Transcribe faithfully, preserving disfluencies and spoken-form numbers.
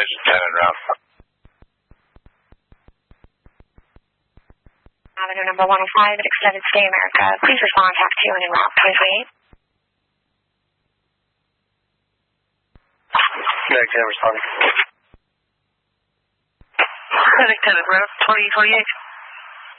Station ten en route. Avenue number one oh five at Extended Stay America. Please respond to two and en route, please wait. Medic ten responding. Medic ten en route, twenty twenty-eight.